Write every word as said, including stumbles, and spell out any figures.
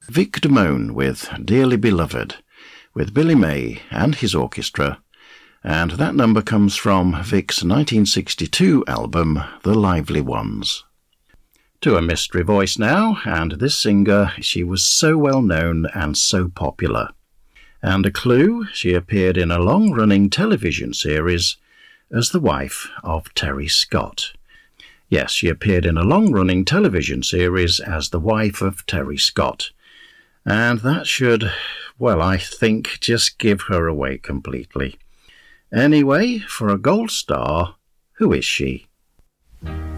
Vic Damone with Dearly Beloved, with Billy May and his orchestra, and that number comes from Vic's nineteen sixty-two album, The Lively Ones. To a mystery voice now, and this singer, she was so well known and so popular. And a clue, she appeared in a long-running television series as the wife of Terry Scott. Yes, she appeared in a long-running television series as the wife of Terry Scott. And that should, well, I think, just give her away completely. Anyway, for a gold star, who is she?